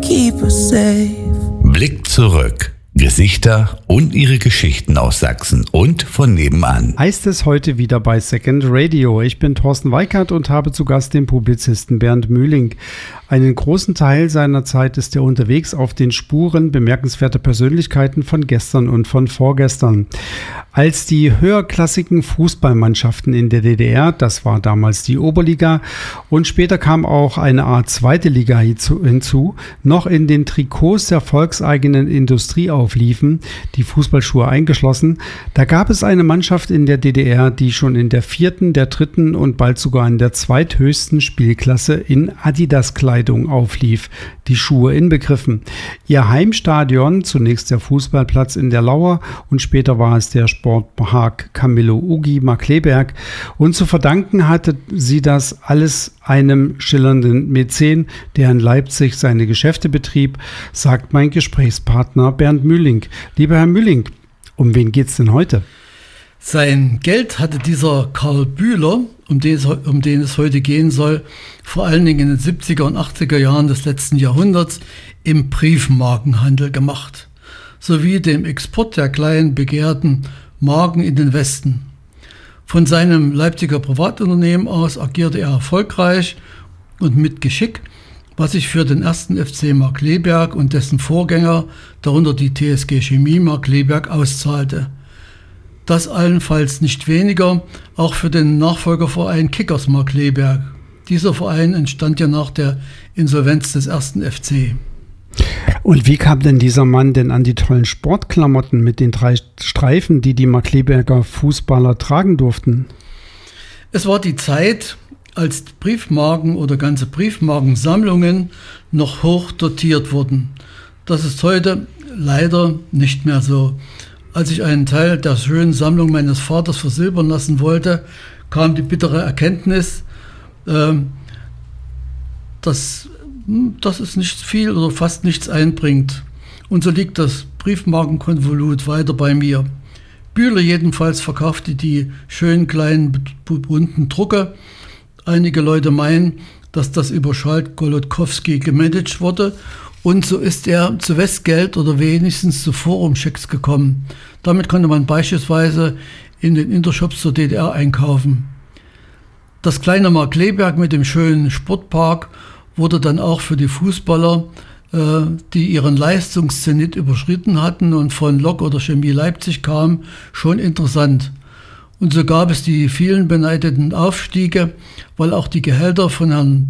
keep us safe. Blick zurück. Gesichter und ihre Geschichten aus Sachsen und von nebenan. Heißt es heute wieder bei Second Radio. Ich bin Thorsten Weikert und habe zu Gast den Publizisten Bernd Mühling. Einen großen Teil seiner Zeit ist er unterwegs auf den Spuren bemerkenswerter Persönlichkeiten von gestern und von vorgestern. Als die höherklassigen Fußballmannschaften in der DDR, das war damals die Oberliga und später kam auch eine Art zweite Liga hinzu, noch in den Trikots der volkseigenen Industrie aufliefen, die Fußballschuhe eingeschlossen, da gab es eine Mannschaft in der DDR, die schon in der 4., der 3. und bald sogar in der zweithöchsten Spielklasse in Adidas-Kleidung auflief, die Schuhe inbegriffen. Ihr Heimstadion, zunächst der Fußballplatz in der Lauer und später war es der Sportpark Camillo Ugi Markkleeberg, und zu verdanken hatte sie das alles einem schillernden Mäzen, der in Leipzig seine Geschäfte betrieb, sagt mein Gesprächspartner Bernd Mühling. Lieber Herr Mühling, um wen geht's denn heute? Sein Geld hatte dieser Karl Bühler, um den es heute gehen soll, vor allen Dingen in den 70er und 80er Jahren des letzten Jahrhunderts im Briefmarkenhandel gemacht, sowie dem Export der kleinen begehrten Marken in den Westen. Von seinem Leipziger Privatunternehmen aus agierte er erfolgreich und mit Geschick, was sich für den ersten FC Markkleeberg und dessen Vorgänger, darunter die TSG Chemie Markkleeberg, auszahlte. Das allenfalls nicht weniger auch für den Nachfolgerverein Kickers Markkleeberg. Dieser Verein entstand ja nach der Insolvenz des ersten FC. Und wie kam denn dieser Mann denn an die tollen Sportklamotten mit den 3 Streifen, die die Markkleeberger Fußballer tragen durften? Es war die Zeit, als Briefmarken oder ganze Briefmarkensammlungen noch hoch dotiert wurden. Das ist heute leider nicht mehr so. Als ich einen Teil der schönen Sammlung meines Vaters versilbern lassen wollte, kam die bittere Erkenntnis, dass es nicht viel oder fast nichts einbringt. Und so liegt das Briefmarkenkonvolut weiter bei mir. Bühler jedenfalls verkaufte die schönen kleinen bunten Drucke. Einige Leute meinen, dass das über Schalt-Golodkowski gemanagt wurde, und so ist er zu Westgeld oder wenigstens zu Forumchecks gekommen. Damit konnte man beispielsweise in den Intershops zur DDR einkaufen. Das kleine Markkleeberg mit dem schönen Sportpark wurde dann auch für die Fußballer, die ihren Leistungszenit überschritten hatten und von Lok oder Chemie Leipzig kamen, schon interessant. Und so gab es die vielen beneideten Aufstiege, weil auch die Gehälter von Herrn